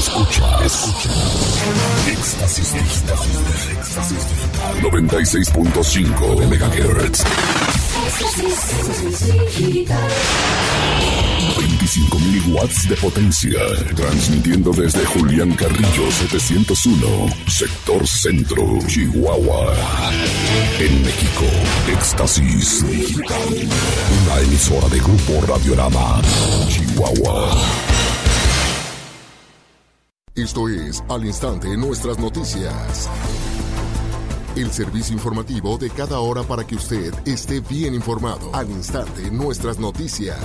Escuchas. Éxtasis Digital. 96.5 MHz. 25.000 watts de potencia. Transmitiendo desde Julián Carrillo 701, sector centro, Chihuahua. En México, Éxtasis Digital. Una emisora de Grupo Radiorama, Chihuahua. Esto es Al Instante Nuestras Noticias. El servicio informativo de cada hora para que usted esté bien informado. Al Instante Nuestras Noticias.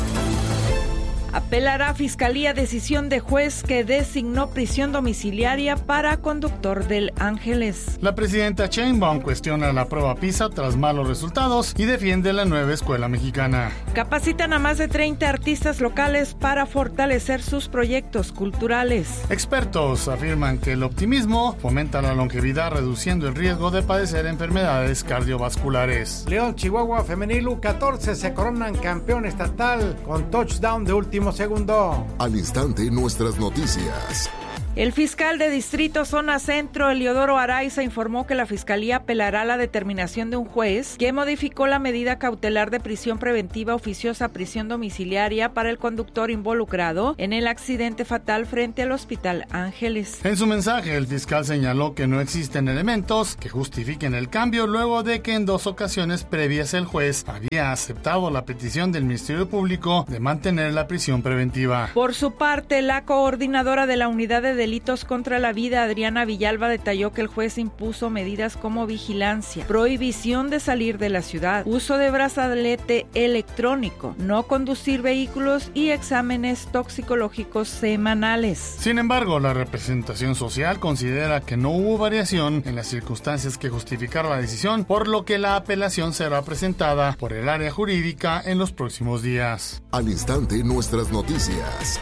Apelará Fiscalía decisión de juez que designó prisión domiciliaria para conductor del Ángeles. La presidenta Sheinbaum cuestiona la prueba PISA tras malos resultados y defiende la nueva escuela mexicana. Capacitan a más de 30 artistas locales para fortalecer sus proyectos culturales. Expertos afirman que el optimismo fomenta la longevidad, reduciendo el riesgo de padecer enfermedades cardiovasculares. León Chihuahua Femenil U14 se coronan campeón estatal con touchdown de último segundo. Al Instante Nuestras Noticias. El fiscal de Distrito Zona Centro, Eliodoro Araiza, informó que la Fiscalía apelará la determinación de un juez que modificó la medida cautelar de prisión preventiva oficiosa prisión domiciliaria para el conductor involucrado en el accidente fatal frente al Hospital Ángeles. En su mensaje, el fiscal señaló que no existen elementos que justifiquen el cambio luego de que en 2 ocasiones previas el juez había aceptado la petición del Ministerio Público de mantener la prisión preventiva. Por su parte, la coordinadora de la Unidad de Delitos contra la Vida, Adriana Villalba, detalló que el juez impuso medidas como vigilancia, prohibición de salir de la ciudad, uso de brazalete electrónico, no conducir vehículos y exámenes toxicológicos semanales. Sin embargo, la representación social considera que no hubo variación en las circunstancias que justificaron la decisión, por lo que la apelación será presentada por el área jurídica en los próximos días. Al Instante Nuestras Noticias.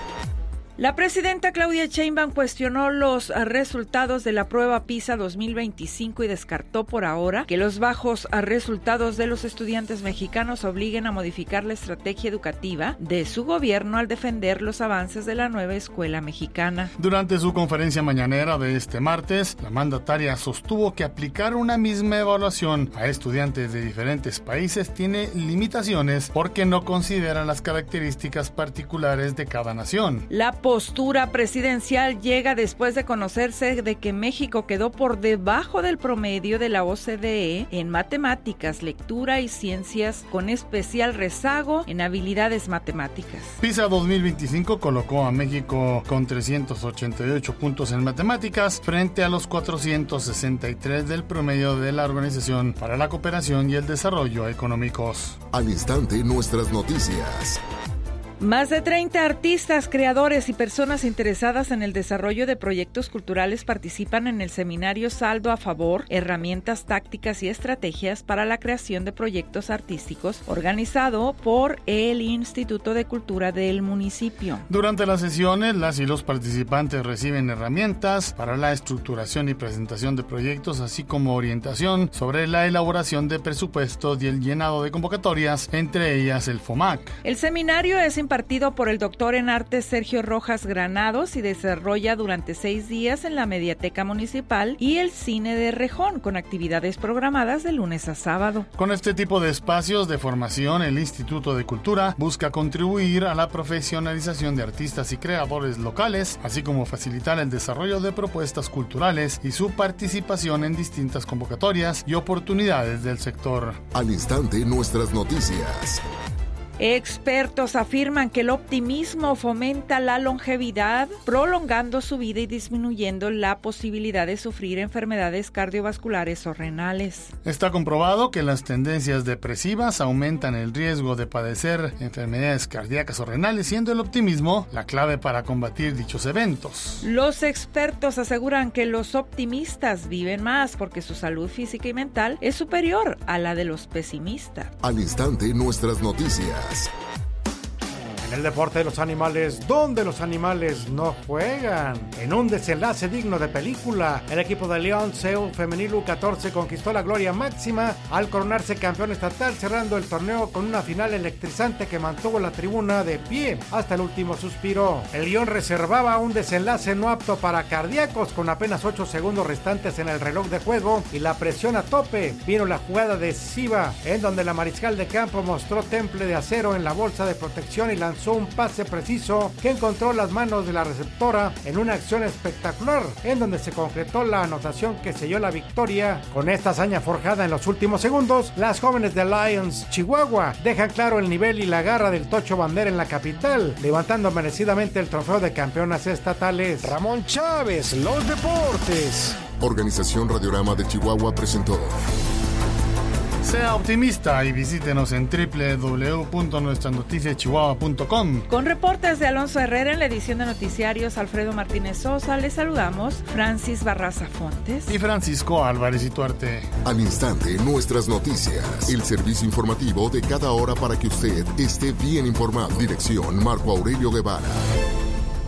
La presidenta Claudia Sheinbaum cuestionó los resultados de la prueba PISA 2025 y descartó por ahora que los bajos resultados de los estudiantes mexicanos obliguen a modificar la estrategia educativa de su gobierno al defender los avances de la nueva escuela mexicana. Durante su conferencia mañanera de este martes, la mandataria sostuvo que aplicar una misma evaluación a estudiantes de diferentes países tiene limitaciones porque no considera las características particulares de cada nación. La postura presidencial llega después de conocerse de que México quedó por debajo del promedio de la OCDE en matemáticas, lectura y ciencias, con especial rezago en habilidades matemáticas. PISA 2025 colocó a México con 388 puntos en matemáticas frente a los 463 del promedio de la Organización para la Cooperación y el Desarrollo Económicos. Al Instante Nuestras Noticias. Más de 30 artistas, creadores y personas interesadas en el desarrollo de proyectos culturales participan en el seminario Saldo a Favor, herramientas, tácticas y estrategias para la creación de proyectos artísticos, organizado por el Instituto de Cultura del municipio. Durante las sesiones, las y los participantes reciben herramientas para la estructuración y presentación de proyectos, así como orientación sobre la elaboración de presupuestos y el llenado de convocatorias, entre ellas el FOMAC. El seminario es impartido por el doctor en artes Sergio Rojas Granados y desarrolla durante 6 días en la Mediateca Municipal y el Cine de Rejón, con actividades programadas de lunes a sábado. Con este tipo de espacios de formación, el Instituto de Cultura busca contribuir a la profesionalización de artistas y creadores locales, así como facilitar el desarrollo de propuestas culturales y su participación en distintas convocatorias y oportunidades del sector. Al Instante Nuestras Noticias. Expertos afirman que el optimismo fomenta la longevidad, prolongando su vida y disminuyendo la posibilidad de sufrir enfermedades cardiovasculares o renales. Está comprobado que las tendencias depresivas aumentan el riesgo de padecer enfermedades cardíacas o renales, siendo el optimismo la clave para combatir dichos eventos. Los expertos aseguran que los optimistas viven más porque su salud física y mental es superior a la de los pesimistas. Al Instante Nuestras Noticias. El deporte de los animales, donde los animales no juegan. En un desenlace digno de película, el equipo de León Seúl Femenil U14 conquistó la gloria máxima al coronarse campeón estatal, cerrando el torneo con una final electrizante que mantuvo la tribuna de pie hasta el último suspiro. El León reservaba un desenlace no apto para cardíacos con apenas 8 segundos restantes en el reloj de juego y la presión a tope. Vino la jugada decisiva en donde la mariscal de campo mostró temple de acero en la bolsa de protección y lanzó un pase preciso que encontró las manos de la receptora en una acción espectacular en donde se concretó la anotación que selló la victoria. Con esta hazaña forjada en los últimos segundos, las jóvenes de Lions Chihuahua dejan claro el nivel y la garra del Tocho Bandera en la capital, levantando merecidamente el trofeo de campeonas estatales. Ramón Chávez, los deportes. Organización Radiorama de Chihuahua presentó. Sea optimista y visítenos en www.nuestranoticiaschihuahua.com. Con reportes de Alonso Herrera en la edición de noticiarios Alfredo Martínez Sosa, les saludamos Francis Barraza Fontes Y Francisco Álvarez Ituarte. Al instante, nuestras noticias. El servicio informativo de cada hora para que usted esté bien informado. Dirección Marco Aurelio Guevara.